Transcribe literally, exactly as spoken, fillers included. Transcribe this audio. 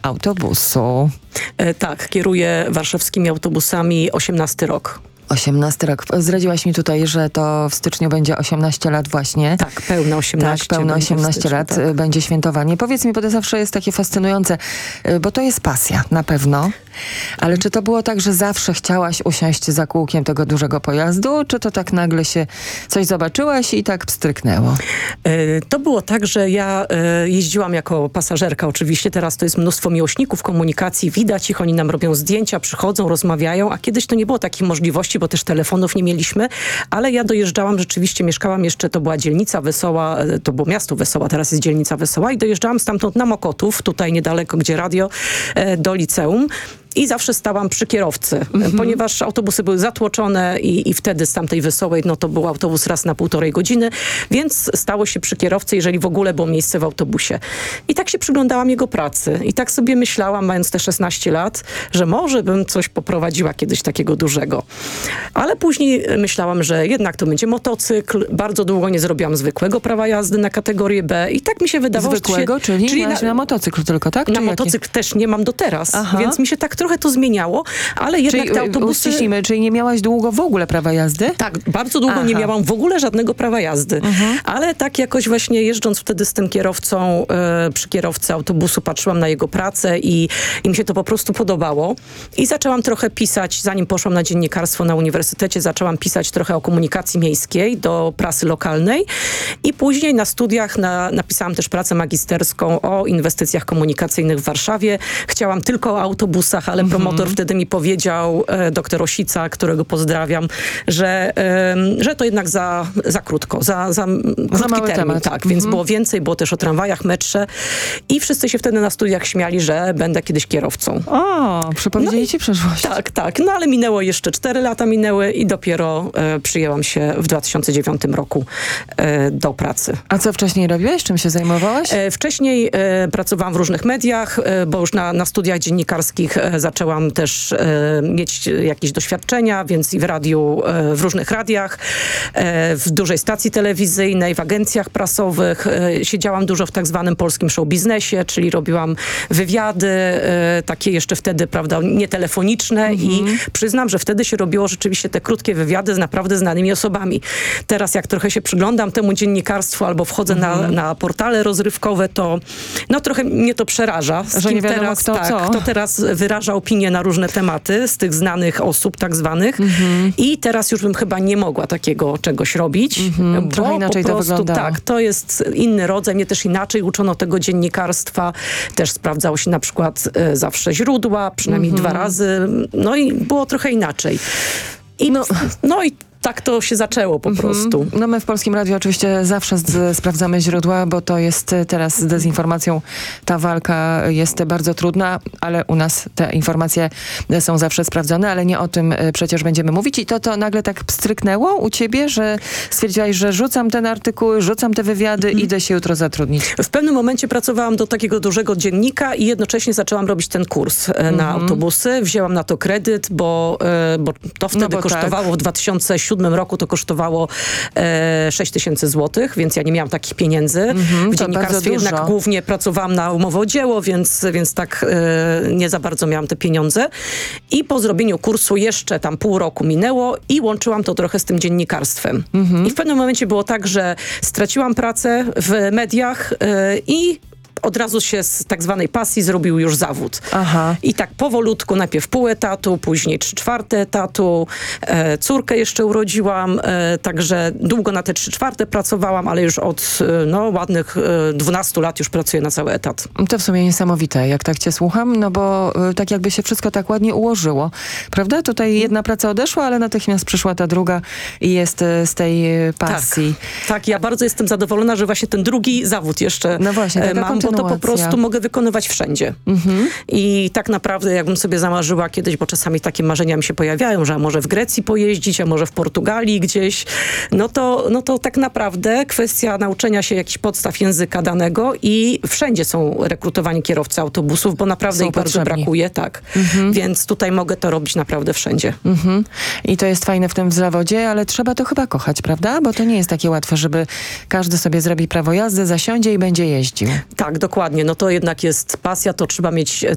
autobusu. E, tak, kieruję warszawskimi autobusami osiemnasty rok. osiemnasty rok. Zdradziłaś mi tutaj, że to w styczniu będzie osiemnaście lat właśnie. Tak, pełne osiemnaście. Tak, pełne osiemnaście styczniu, lat tak. będzie świętowanie. Powiedz mi, bo to zawsze jest takie fascynujące, bo to jest pasja, na pewno. Ale czy to było tak, że zawsze chciałaś usiąść za kółkiem tego dużego pojazdu, czy to tak nagle się coś zobaczyłaś i tak pstryknęło? E, To było tak, że ja e, jeździłam jako pasażerka oczywiście. Teraz to jest mnóstwo miłośników komunikacji. Widać ich, oni nam robią zdjęcia, przychodzą, rozmawiają, a kiedyś to nie było takiej możliwości, bo też telefonów nie mieliśmy, ale ja dojeżdżałam, rzeczywiście mieszkałam jeszcze, to była dzielnica Wesoła, e, to było miasto Wesoła, teraz jest dzielnica Wesoła i dojeżdżałam stamtąd na Mokotów, tutaj niedaleko, gdzie radio, e, do liceum. I zawsze stałam przy kierowcy, mhm. ponieważ autobusy były zatłoczone i, i wtedy z tamtej Wesołej, no to był autobus raz na półtorej godziny, więc stało się przy kierowcy, jeżeli w ogóle było miejsce w autobusie. I tak się przyglądałam jego pracy. I tak sobie myślałam, mając te szesnaście lat, że może bym coś poprowadziła kiedyś takiego dużego. Ale później myślałam, że jednak to będzie motocykl. Bardzo długo nie zrobiłam zwykłego prawa jazdy na kategorię B. I tak mi się wydawało, Zwykłego? że się, czyli czyli na, na motocykl tylko, tak? Na Czy motocykl jakie? też nie mam do teraz, Aha. więc mi się tak trochę to zmieniało, ale jednak Czyli, te autobusy... uściślimy, czyli nie miałaś długo w ogóle prawa jazdy? Tak, bardzo długo Aha. nie miałam w ogóle żadnego prawa jazdy. Mhm. Ale tak jakoś właśnie jeżdżąc wtedy z tym kierowcą, e, przy kierowcy autobusu patrzyłam na jego pracę i, i mi się to po prostu podobało. I zaczęłam trochę pisać, zanim poszłam na dziennikarstwo na uniwersytecie, zaczęłam pisać trochę o komunikacji miejskiej do prasy lokalnej. I później na studiach na, napisałam też pracę magisterską o inwestycjach komunikacyjnych w Warszawie. Chciałam tylko o autobusach, ale Mhm. promotor wtedy mi powiedział, e, doktor Osica, którego pozdrawiam, że, e, że to jednak za, za krótko, za, za krótki mały termin. temat. Tak, Mhm. więc było więcej, było też o tramwajach, metrze i wszyscy się wtedy na studiach śmiali, że będę kiedyś kierowcą. O, przepowiedzieli No ci przyszłość. Tak, tak. No ale minęło jeszcze cztery lata minęły i dopiero e, przyjęłam się w dwa tysiące dziewiątym roku e, do pracy. A co wcześniej robiłeś? Czym się zajmowałaś? E, Wcześniej e, pracowałam w różnych mediach, e, bo już na, na studiach dziennikarskich e, zaczęłam też e, mieć jakieś doświadczenia, więc i w radiu, e, w różnych radiach, e, w dużej stacji telewizyjnej, w agencjach prasowych. E, siedziałam dużo w tak zwanym polskim show biznesie, czyli robiłam wywiady, e, takie jeszcze wtedy, prawda, nietelefoniczne Mhm. i przyznam, że wtedy się robiło rzeczywiście te krótkie wywiady z naprawdę znanymi osobami. Teraz jak trochę się przyglądam temu dziennikarstwu albo wchodzę Mhm. na, na portale rozrywkowe, to no trochę mnie to przeraża. Z Że kim nie wiadomo teraz, kto tak, co. kto teraz wyraża opinię na różne tematy z tych znanych osób tak zwanych. Mhm. I teraz już bym chyba nie mogła takiego czegoś robić. Mhm. Bo Trochę inaczej po to prostu, wyglądało. Tak, to jest inny rodzaj. Mnie też inaczej uczono tego dziennikarstwa. Też sprawdzało się na przykład e, zawsze źródła, przynajmniej Mhm. dwa razy. No i było trochę inaczej. I, no, no i tak to się zaczęło po prostu. No my w Polskim Radiu oczywiście zawsze z, sprawdzamy źródła, bo to jest teraz z dezinformacją. Ta walka jest bardzo trudna, ale u nas te informacje są zawsze sprawdzone, ale nie o tym przecież będziemy mówić. I to to nagle tak pstryknęło u ciebie, że stwierdziłaś, że rzucam ten artykuł, rzucam te wywiady, mm. idę się jutro zatrudnić. W pewnym momencie pracowałam do takiego dużego dziennika i jednocześnie zaczęłam robić ten kurs mm-hmm. na autobusy. Wzięłam na to kredyt, bo, bo to wtedy no bo kosztowało tak. w dwa tysiące siódmym roku to kosztowało e, sześć tysięcy złotych, więc ja nie miałam takich pieniędzy. Mm-hmm, w dziennikarstwie jednak dużo. głównie pracowałam na umowę o dzieło, więc, więc tak e, nie za bardzo miałam te pieniądze. I po zrobieniu kursu jeszcze tam pół roku minęło i łączyłam to trochę z tym dziennikarstwem. Mm-hmm. I w pewnym momencie było tak, że straciłam pracę w mediach e, i od razu się z tak zwanej pasji zrobił już zawód. Aha. I tak powolutku, najpierw pół etatu, później trzy czwarte etatu. E, córkę jeszcze urodziłam, e, także długo na te trzy czwarte pracowałam, ale już od e, no, ładnych e, dwunastu lat już pracuję na cały etat. To w sumie niesamowite, jak tak cię słucham, no bo y, tak jakby się wszystko tak ładnie ułożyło. Prawda? Tutaj jedna praca odeszła, ale natychmiast przyszła ta druga i jest y, z tej y, pasji. Tak, tak, ja bardzo jestem zadowolona, że właśnie ten drugi zawód jeszcze no właśnie, e, mam, bo to po prostu mogę wykonywać wszędzie. Mhm. I tak naprawdę jakbym sobie zamarzyła kiedyś, bo czasami takie marzenia mi się pojawiają, że a może w Grecji pojeździć, a może w Portugalii gdzieś, no to, no to tak naprawdę kwestia nauczenia się jakichś podstaw języka danego i wszędzie są rekrutowani kierowcy autobusów, bo naprawdę są ich bardzo potrzebni. brakuje, tak. Mhm. Więc tutaj mogę to robić naprawdę wszędzie. Mhm. I to jest fajne w tym zawodzie, ale trzeba to chyba kochać, prawda? Bo to nie jest takie łatwe, żeby każdy sobie zrobi prawo jazdy, zasiądzie i będzie jeździł. Tak, dokładnie. No to jednak jest pasja, to trzeba mieć